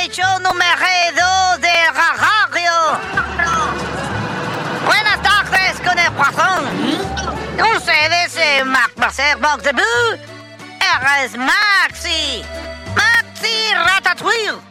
Show número 2 de radio. Buenas tardes con el corazón. Ustedes, Marcel Bogdebú. Eres Maxi Ratatouille.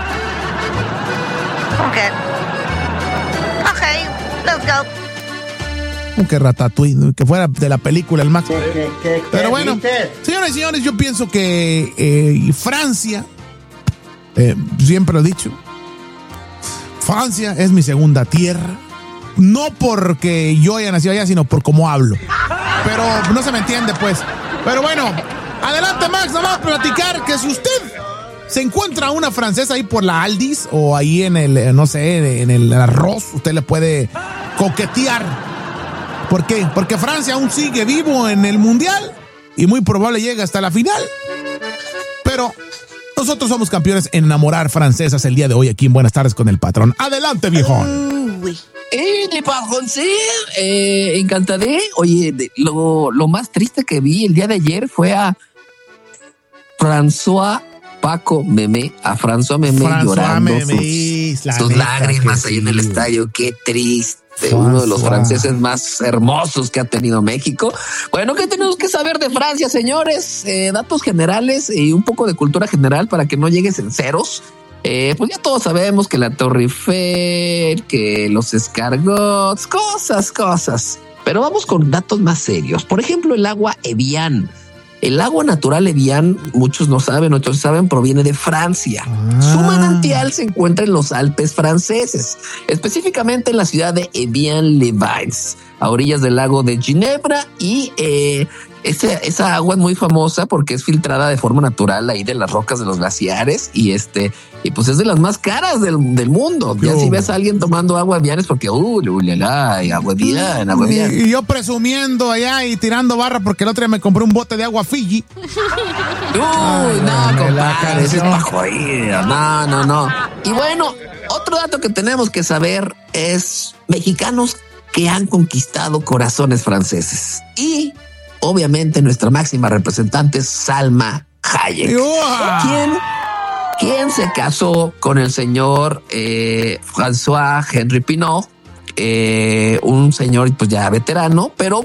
Ok, let's go. Que Ratatouille, que fuera de la película el Max. Pero bueno, ¿viste? señores y señores, yo pienso que Francia, siempre lo he dicho, Francia es mi segunda tierra. No porque yo haya nacido allá, sino por cómo hablo. Pero no se me entiende, pues. Pero bueno, adelante, Max, nada más platicar que si usted se encuentra una francesa ahí por la Aldis o ahí en el, no sé, en el arroz, usted le puede coquetear. ¿Por qué? Porque Francia aún sigue vivo en el Mundial y muy probable llega hasta la final. Pero nosotros somos campeones en enamorar francesas el día de hoy aquí en Buenas Tardes con el Patrón. Adelante, viejón. Le patroncé, encantadé. Oye, lo más triste que vi el día de ayer fue a François Memé llorando sus lágrimas ahí en el estadio. Qué triste. Uno de los franceses más hermosos que ha tenido México. Bueno, ¿qué tenemos que saber de Francia, señores? Datos generales y un poco de cultura general para que no llegues en ceros. Pues ya todos sabemos que la Torre Eiffel, que los escargots, cosas. Pero vamos con datos más serios. Por ejemplo, el agua Evian. El agua natural Evian, muchos no saben, otros saben, proviene de Francia. Su manantial se encuentra en los Alpes franceses, específicamente en la ciudad de Evian-les-Bains, a orillas del lago de Ginebra, y esa agua es muy famosa porque es filtrada de forma natural ahí de las rocas de los glaciares y pues es de las más caras del mundo. Ya si ves a alguien tomando agua Evian es porque agua Evian. Y yo presumiendo allá y tirando barra porque el otro día me compré un bote de agua Fiji. No, compadre, ese es bajo ahí. No. Y bueno, otro dato que tenemos que saber es mexicanos que han conquistado corazones franceses. Y obviamente nuestra máxima representante es Salma Hayek. ¿Quién se casó con el señor François-Henri Pinault? Un señor pues ya veterano, pero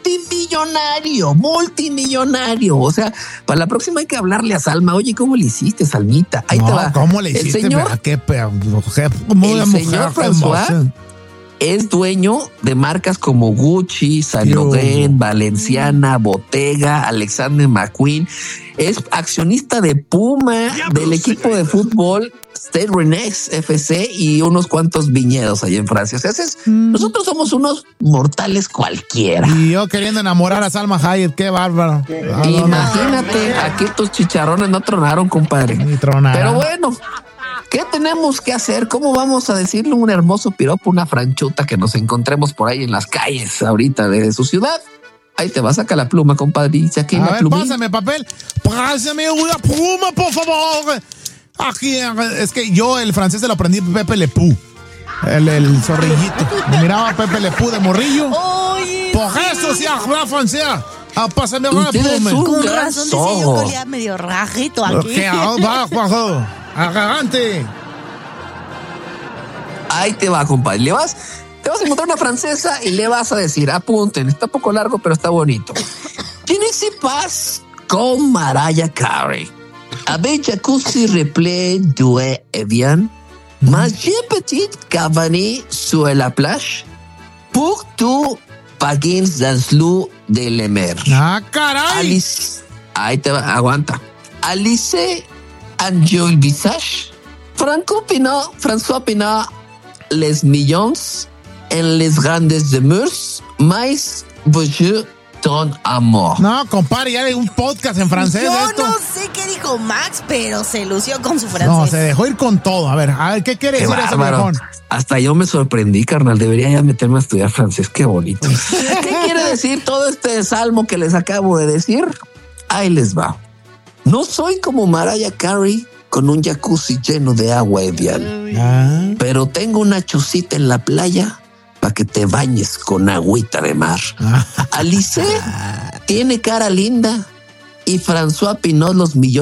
multimillonario. O sea, para la próxima hay que hablarle a Salma. Oye, ¿cómo le hiciste, Salmita? Ahí te va. ¿Cómo le hiciste? El señor François es dueño de marcas como Gucci, Saint Laurent, Balenciaga, Bottega, Alexander McQueen. Es accionista de Puma, del equipo de fútbol Stade Rennais FC y unos cuantos viñedos allá en Francia. O sea, nosotros somos unos mortales cualquiera. Y yo queriendo enamorar a Salma Hayek, qué bárbaro. Imagínate, aquí tus chicharrones no tronaron, compadre. Pero bueno, ¿qué tenemos que hacer? ¿Cómo vamos a decirle un hermoso piropo, una franchuta que nos encontremos por ahí en las calles ahorita de su ciudad? Ahí te va, saca la pluma, compadre. Aquí la pluma. Pásame papel. Pásame una pluma, por favor. Aquí, es que yo el francés se lo aprendí Pepe Le Pew. El zorrillito. Me miraba a Pepe Le Pew de morrillo. Por eso se habla francés. Pásame una pluma. Con razón decía yo que olía medio rajito aquí. Adelante. Ahí te va, compadre. Te vas a encontrar una francesa y le vas a decir, apunten, está un poco largo, pero está bonito. Je ne sais pas con Mariah Carey. Avec jacuzzi replay d'eau Evian, manger petite cabane sur la plage, pour tout pagins dans l'eau de la mer. Caray. Alice, ahí te va, aguanta. Alice Angel Visage, François Pinault, les millions en les grandes demeures, mais bonjour ton amor. No, compadre, ya hay un podcast en francés. Yo esto. no sé qué dijo Max, pero se lució con su francés. No, se dejó ir con todo. A ver, ¿qué quiere decir ese viejón? Hasta yo me sorprendí, carnal. Debería ya meterme a estudiar francés. Qué bonito. ¿Qué quiere decir todo este salmo que les acabo de decir? Ahí les va. No soy como Mariah Carey con un jacuzzi lleno de agua Evian, pero tengo una chocita en la playa para que te bañes con agüita de mar. Alice tiene cara linda y François Pinault los millones